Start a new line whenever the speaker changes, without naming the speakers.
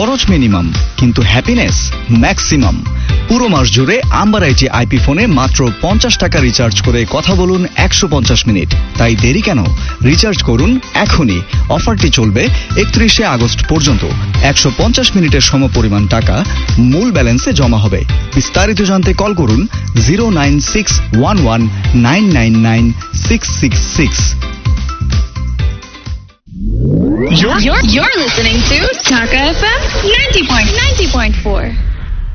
খরচ মিনিমাম কিন্তু happiness maximum. পুরো মাস জুড়ে আম্বার আইটি আইপি ফোনে মাত্র 50 টাকা রিচার্জ করে কথা বলুন 150 মিনিট। তাই দেরি কেন? রিচার্জ করুন এখনই। অফারটি চলবে 31 আগস্ট পর্যন্ত। 150 মিনিটের সমপরিমাণ টাকা মূল ব্যালেন্সে জমা হবে। বিস্তারিত জানতে কল করুন 09611999666।
You're listening to Taka FM 90.4.